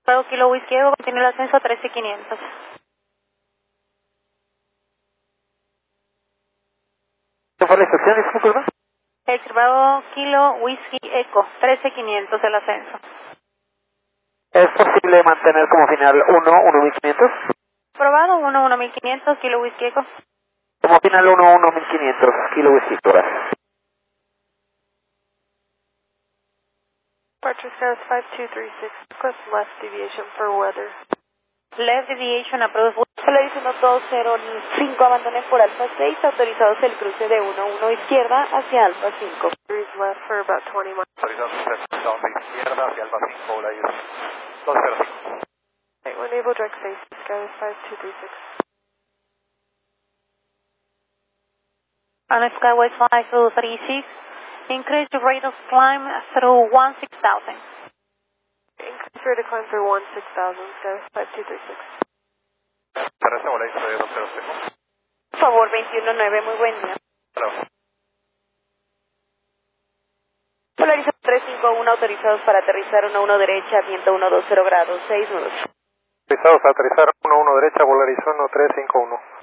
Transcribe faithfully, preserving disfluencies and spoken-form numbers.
Bravo Kilo Whisky Echo, continúa el ascenso a trece quinientos. ¿Qué fue la instrucción? Disculpa. Exit Bravo Kilo Whisky Echo, trece quinientos el ascenso. ¿Es posible mantener como final uno, uno mil quinientos? Probado, uno, uno mil quinientos, Kilo Whisky Echo. Como final uno, uno mil quinientos, Kilo Whisky, gracias. Departure Skywards five two three six, request left deviation for weather. Left deviation approved. Solaris uno dos cero cinco, abandonen por Alfa seis, autorizados el cruce de uno uno izquierda hacia Alfa cinco. Breeze left for about twenty miles. Autorizados el cruce izquierda hacia Alfa cinco, Solaris dos cero cinco. Right, we'll enable direct safety, Skywards five two three six. On Skyways five two three six, increase the rate of climb through one six thousand. Increase rate of climb through one six thousand, Skywards five two three six. Terrestre Solaris dos cero cinco. Por favor, veintiuno nueve, muy buen día. Bravo. Solaris tres cinco uno, autorizados para aterrizar uno uno derecha, viento uno dos cero grados, seis nudos. Autorizados a aterrizar uno uno derecha, Volaris uno tres cinco uno.